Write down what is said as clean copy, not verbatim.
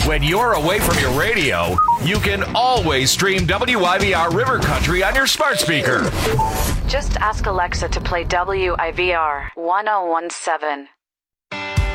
When you're away from your radio, you can always stream WIVR River Country on your smart speaker. Just ask Alexa to play WIVR 1017.